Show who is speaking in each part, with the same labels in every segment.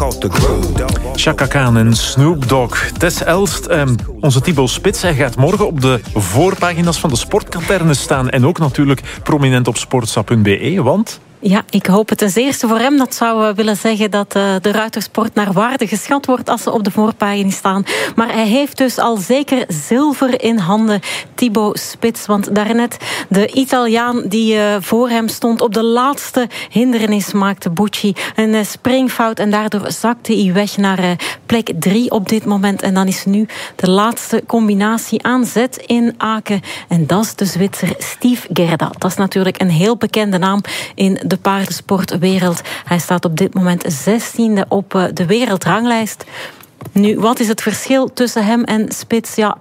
Speaker 1: Chaka Khan en Snoop Dogg. Tess Elst, onze Thibaut Spits, hij gaat morgen op de voorpagina's van de sportkaterne staan. En ook natuurlijk prominent op sportza.be, want...
Speaker 2: Ja, ik hoop het ten zeerste voor hem. Dat zou willen zeggen dat de ruitersport naar waarde geschat wordt als ze op de voorpagina staan. Maar hij heeft dus al zeker zilver in handen, Thibaut Spits. Want daarnet de Italiaan die voor hem stond op de laatste hindernis maakte Bucci een springfout. En daardoor zakte hij weg naar plek 3 op dit moment. En dan is nu de laatste combinatie aan zet in Aken. En dat is de Zwitser Steve Gerda. Dat is natuurlijk een heel bekende naam in de paardensportwereld. Hij staat op dit moment 16e op de wereldranglijst. Nu, wat is het verschil tussen hem en Spits? Ja,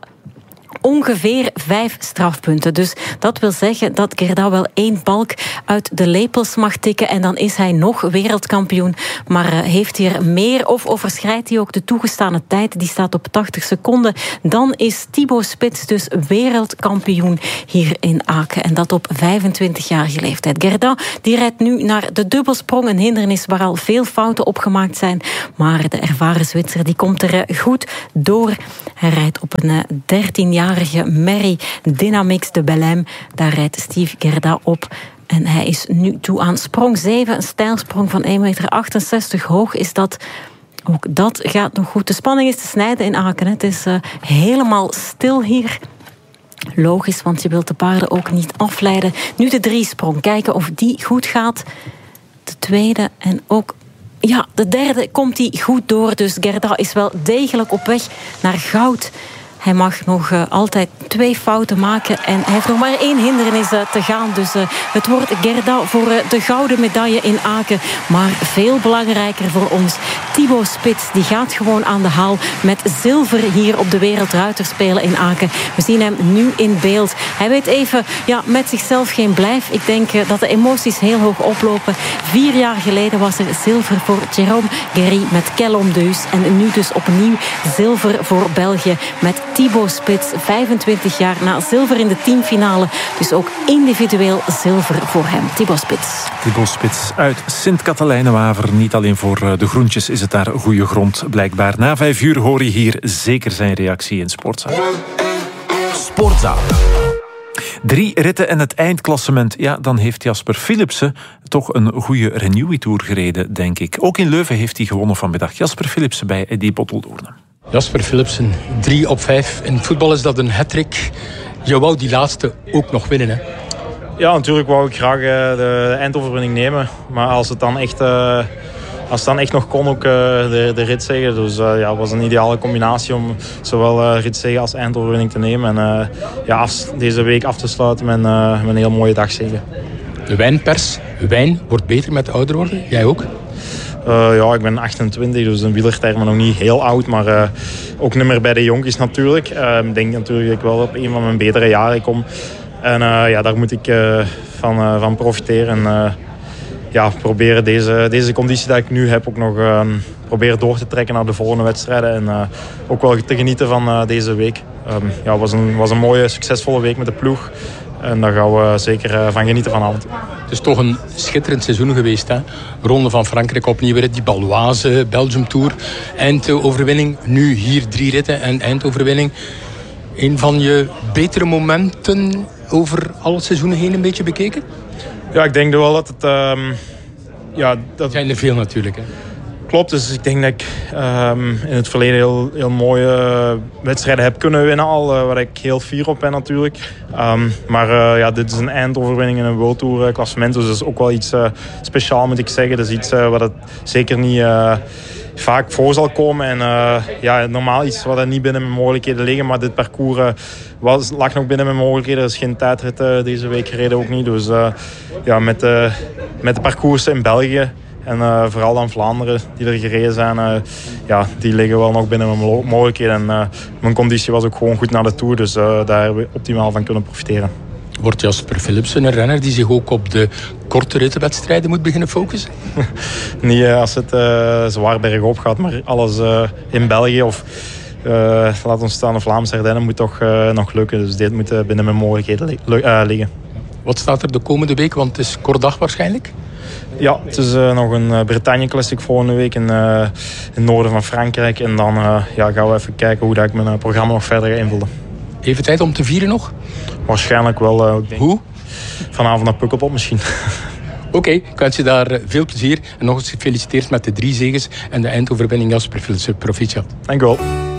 Speaker 2: ongeveer 5 strafpunten. Dus dat wil zeggen dat Gerda wel 1 balk uit de lepels mag tikken en dan is hij nog wereldkampioen. Maar heeft hij er meer of overschrijdt hij ook de toegestane tijd? Die staat op 80 seconden. Dan is Thibaut Spits dus wereldkampioen hier in Aken. En dat op 25-jarige leeftijd. Gerda die rijdt nu naar de dubbelsprong. Een hindernis waar al veel fouten op gemaakt zijn. Maar de ervaren Zwitser die komt er goed door. Hij rijdt op een 13-jarige Merrie Dynamix de Belém. Daar rijdt Steve Gerda op. En hij is nu toe aan sprong 7. Een stijlsprong van 1,68 meter hoog is dat. Ook dat gaat nog goed. De spanning is te snijden in Aken. Het is helemaal stil hier. Logisch, want je wilt de paarden ook niet afleiden. Nu de 3-sprong. Kijken of die goed gaat. De tweede en ook... Ja, de derde komt hij goed door. Dus Gerda is wel degelijk op weg naar goud. Hij mag nog altijd 2 fouten maken. En hij heeft nog maar 1 hindernis te gaan. Dus het wordt Gerda voor de gouden medaille in Aken. Maar veel belangrijker voor ons, Thibaut Spits. Die gaat gewoon aan de haal met zilver hier op de Wereldruiterspelen in Aken. We zien hem nu in beeld. Hij weet even met zichzelf geen blijf. Ik denk dat de emoties heel hoog oplopen. 4 jaar geleden was er zilver voor Jérôme Guéry met Kellom Deus. En nu dus opnieuw zilver voor België met Thibaut Spits, 25 jaar na zilver in de teamfinale. Dus ook individueel zilver voor hem. Thibaut Spits.
Speaker 1: Thibaut Spits uit Sint-Katelijne-Waver. Niet alleen voor de groentjes is het daar goede grond, blijkbaar. Na 5 uur hoor je hier zeker zijn reactie in Sportza. Sportza. 3 ritten en het eindklassement. Ja, dan heeft Jasper Philipsen toch een goede Renewy-tour gereden, denk ik. Ook in Leuven heeft hij gewonnen vanmiddag. Jasper Philipsen bij Eddy Botteldoorn.
Speaker 3: Jasper Philipsen, 3 op 5. In het voetbal is dat een hat-trick. Je wou die laatste ook nog winnen, hè?
Speaker 4: Ja, natuurlijk wou ik graag de eindoverwinning nemen. Maar als het dan echt nog kon, ook de ritzege. Dus het was een ideale combinatie om zowel ritzege als eindoverwinning te nemen. En deze week af te sluiten met een heel mooie dagzege.
Speaker 3: De wijnpers, wijn wordt beter met ouder worden. Jij ook?
Speaker 4: Ik ben 28, dus in wielertermen nog niet heel oud. Maar ook niet meer bij de jonkies natuurlijk. Ik denk natuurlijk dat ik wel op een van mijn betere jaren kom. En daar moet ik van profiteren. En proberen deze conditie die ik nu heb ook nog proberen door te trekken naar de volgende wedstrijden. En ook wel te genieten van deze week. Het was een mooie, succesvolle week met de ploeg. En daar gaan we zeker van genieten vanavond.
Speaker 3: Het is toch een schitterend seizoen geweest, hè? Ronde van Frankrijk opnieuw weer, die Baloise, Belgium Tour, eindoverwinning. Nu hier 3 ritten en eindoverwinning. Een van je betere momenten over alle seizoenen heen een beetje bekeken?
Speaker 4: Ja, ik denk wel dat het...
Speaker 3: dat zijn er veel natuurlijk, hè?
Speaker 4: Klopt, dus ik denk dat ik in het verleden heel mooie wedstrijden heb kunnen winnen al. Waar ik heel fier op ben natuurlijk. Maar dit is een eindoverwinning in een World Tour klassement. Dus dat is ook wel iets speciaals, moet ik zeggen. Dat is iets wat het zeker niet vaak voor zal komen. En normaal iets wat niet binnen mijn mogelijkheden liggen. Maar dit parcours lag nog binnen mijn mogelijkheden. Er is geen tijdrit deze week gereden ook niet. Dus met de parcoursen in België... En vooral dan Vlaanderen, die er gereden zijn, die liggen wel nog binnen mijn mogelijkheden. En mijn conditie was ook gewoon goed naar de Tour, dus daar hebben we optimaal van kunnen profiteren.
Speaker 3: Wordt Jasper Philipsen een renner die zich ook op de korte rittenwedstrijden moet beginnen focussen?
Speaker 4: Niet als het zwaar bergop gaat, maar alles in België of... laat ons staan, de Vlaamse Ardennen moet toch nog lukken. Dus dit moet binnen mijn mogelijkheden liggen.
Speaker 3: Wat staat er de komende week? Want het is kort dag waarschijnlijk.
Speaker 4: Ja, het is nog een Bretagne Classic volgende week in het noorden van Frankrijk. En dan gaan we even kijken hoe dat ik mijn programma nog verder ga invullen.
Speaker 3: Even tijd om te vieren nog?
Speaker 4: Waarschijnlijk wel.
Speaker 3: Hoe?
Speaker 4: Vanavond naar Pukkelpop misschien.
Speaker 3: Oké, ik wens je daar veel plezier. En nog eens gefeliciteerd met de 3 zeges en de eindoverwinning. Jasper, proficiat.
Speaker 4: Dank u wel.